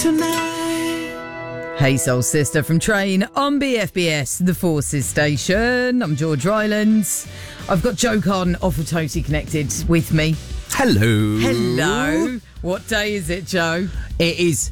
tonight. Hey Soul Sister from Train on BFBS, the Forces Station. I'm George Rylands. I've got Joe Carden off of Totally Connected with me. Hello. Hello. What day is it, Joe? It is,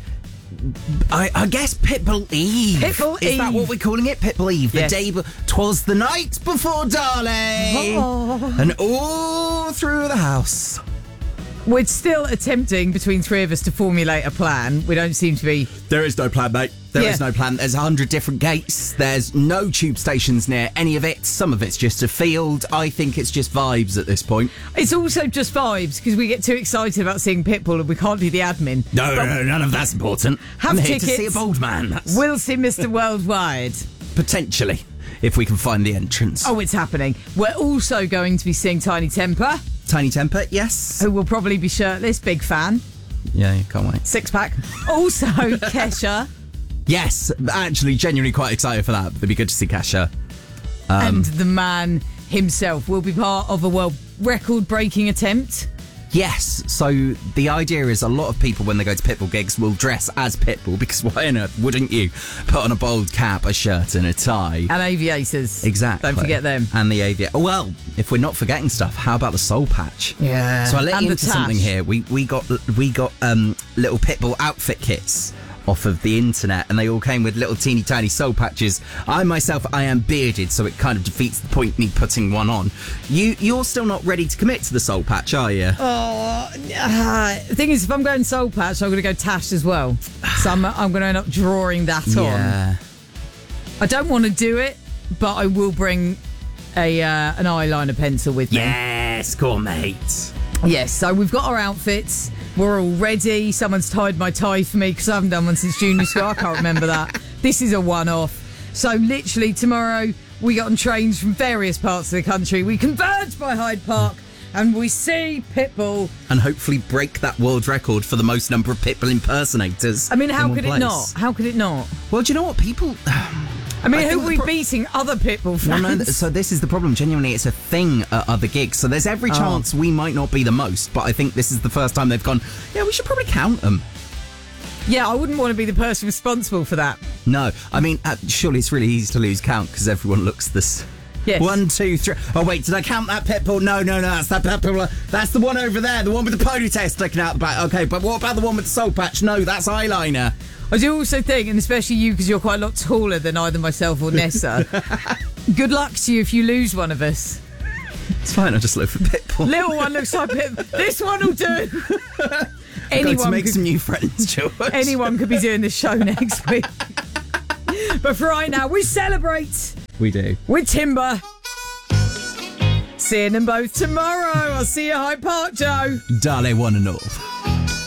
I guess, Pitbull Eve. Pitbull Is Eve. that what we're calling it? Pitbull Eve. Yes. The day, 'twas the night before Darling. Oh. And all through the house. We're still attempting between three of us to formulate a plan. We don't seem to be. There is no plan, mate. There is Yeah. no plan. There's 100 different gates. There's no tube stations near any of it. Some of it's just a field. I think it's just vibes at this point. It's also just vibes because we get too excited about seeing Pitbull and we can't do the admin. No, But none of that's important. Have I'm here to tickets. see a bold man. That's We'll see Mr. Worldwide. potentially, if we can find the entrance. Oh, it's happening. We're also going to be seeing Tiny Temper, Tiny Temper, yes. who will probably be shirtless. Big fan. Yeah, can't wait. Six pack. Also, Kesha Yes, actually, genuinely quite excited for that. It'd be good to see Kesha. and the man himself will be part of a world record breaking attempt. Yes, so the idea is a lot of people when they go to Pitbull gigs will dress as Pitbull because why on earth wouldn't you put on a bold cap, a shirt and a tie? And aviators. Exactly. Don't forget them. And the aviator. Well, if we're not forgetting stuff, how about the soul patch? Yeah. So I let And you the into something tash. here. We got little Pitbull outfit kits off of the internet, and they all came with little teeny tiny soul patches. I am bearded, so it kind of defeats the point me putting one on. You're still not ready to commit to the soul patch, are you? The thing is, if I'm going soul patch, I'm going to go tash as well. So I'm going to end up drawing that on. Yeah. I don't want to do it, but I will bring an eyeliner pencil with me. Yes, go on, mate. Yes, so we've got our outfits. We're all ready. Someone's tied my tie for me because I haven't done one since junior school. I can't remember that. This is a one-off. So literally tomorrow we get on trains from various parts of the country. We converge by Hyde Park and we see Pitbull. And hopefully break that world record for the most number of Pitbull impersonators. I mean, how in one could it place. not? How could it not? Well, do you know what? People... I mean, I who think are the we beating? Other Pitbull fans? Well, no, so this is the problem. Genuinely, it's a thing at other gigs. So there's every chance we might not be the most, but I think this is the first time they've gone, yeah, we should probably count them. Yeah, I wouldn't want to be the person responsible for that. No, I mean, surely it's really easy to lose count because everyone looks this. Yes. 1, 2, 3. Oh, wait, did I count that Pitbull? No, that's that Pitbull. That's the one over there, the one with the ponytail sticking out the back. Okay, but what about the one with the soul patch? No, that's eyeliner. I do also think, and especially you because you're quite a lot taller than either myself or Nessa, good luck to you if you lose one of us. It's fine, I'll just look for Pitbull. Little one looks like Pitbull. This one will do. Got to make some new friends, George. Anyone could be doing this show next week. But for right now, we celebrate We do. with Timber. Seeing them both tomorrow. I'll see you at Hyde Park, Joe. Dale one and all.